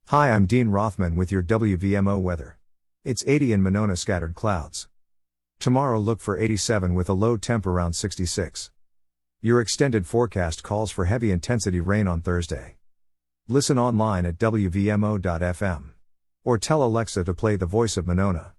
Hi, I'm Dean Rothman with your WVMO weather. It's 80 in Monona, scattered clouds. Tomorrow look for 87 with a low temp around 66. Your extended forecast calls for heavy intensity rain on Thursday. Listen online at WVMO.fm. Or tell Alexa to play The Voice of Monona.